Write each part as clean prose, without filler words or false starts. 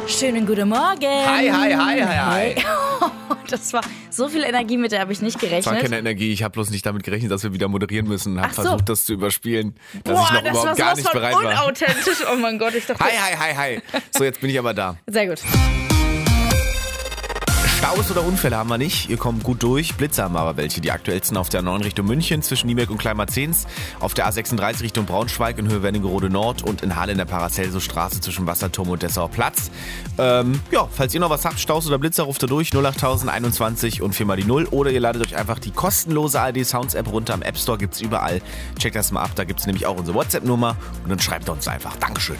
Schönen guten Morgen. Hi. Das war so viel Energie, mit der habe ich nicht Das war gerechnet. keine Energie, ich habe bloß nicht damit gerechnet, dass wir wieder moderieren müssen und habe Ach so. versucht, das zu überspielen, dass Boah, ich noch das überhaupt war gar sowas nicht von bereit war. unauthentisch. Oh mein Gott, ich dachte... Hi. So, jetzt bin ich aber da. Sehr gut. Staus oder Unfälle haben wir nicht. Ihr kommt gut durch. Blitze haben wir aber welche. Die aktuellsten auf der 9 Richtung München zwischen Nieberg und Kleinmarzens. Auf der A36 Richtung Braunschweig in Höhe Wernigerode Nord und in Halle in der Paracelso-Straße zwischen Wasserturm und Dessauer Platz. Falls ihr noch was habt, Staus oder Blitzer, ruft ihr durch 08021 und 4 mal die 0. Oder ihr ladet euch einfach die kostenlose ARD Sounds App runter. Am App Store gibt's überall. Checkt das mal ab. Da gibt's nämlich auch unsere WhatsApp-Nummer. Und dann schreibt uns einfach. Dankeschön.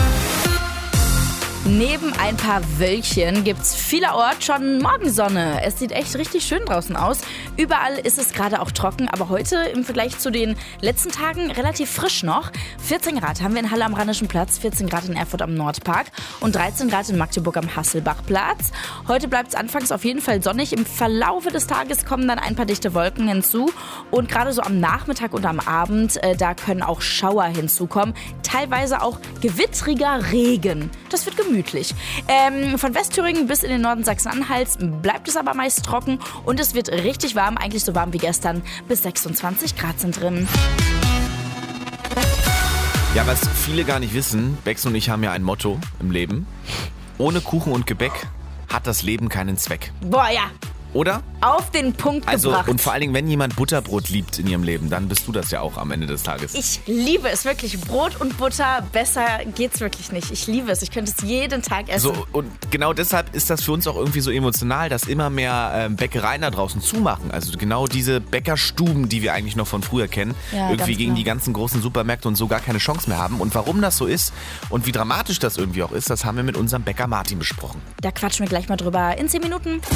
Neben ein paar Wölkchen gibt's vielerorts schon Morgensonne. Es sieht echt richtig schön draußen aus. Überall ist es gerade auch trocken, aber heute im Vergleich zu den letzten Tagen relativ frisch noch. 14 Grad haben wir in Halle am Rheinischen Platz, 14 Grad in Erfurt am Nordpark und 13 Grad in Magdeburg am Hasselbachplatz. Heute bleibt es anfangs auf jeden Fall sonnig. Im Verlaufe des Tages kommen dann ein paar dichte Wolken hinzu. Und gerade so am Nachmittag und am Abend, da können auch Schauer hinzukommen. Teilweise auch gewittriger Regen. Das wird gemütlich. Von Westthüringen bis in den Norden Sachsen-Anhalts bleibt es aber meist trocken und es wird richtig warm, eigentlich so warm wie gestern, bis 26 Grad sind drin. Ja, was viele gar nicht wissen, Bex und ich haben ja ein Motto im Leben. Ohne Kuchen und Gebäck hat das Leben keinen Zweck. Boah, ja, Oder? auf den Punkt gebracht. Und vor allen Dingen, wenn jemand Butterbrot liebt in ihrem Leben, dann bist du das ja auch am Ende des Tages. Ich liebe es wirklich. Brot und Butter, besser geht's wirklich nicht. Ich liebe es. Ich könnte es jeden Tag essen. So, und genau deshalb ist das für uns auch irgendwie so emotional, dass immer mehr Bäckereien da draußen zumachen. Also genau diese Bäckerstuben, die wir eigentlich noch von früher kennen, Ja, irgendwie ganz gegen genau. die ganzen großen Supermärkte und so gar keine Chance mehr haben. Und warum das so ist und wie dramatisch das irgendwie auch ist, das haben wir mit unserem Bäcker Martin besprochen. Da quatschen wir gleich mal drüber in 10 Minuten.